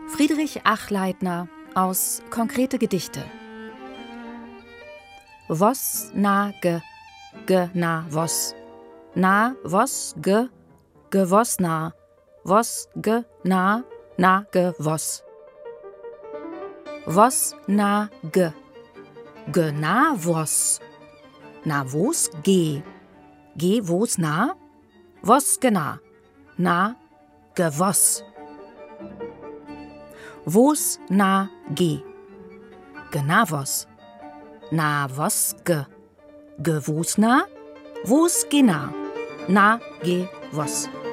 Friedrich Achleitner aus Konkrete Gedichte. Vos na ge na vos. Na vos ge vos na. Vos ge na ge vos. Vos na ge na vos. Na vos ge vos na. Vos gena na ge vos. Vos na ge na vos. Na vos ge vos na. Vos gena na ge vos.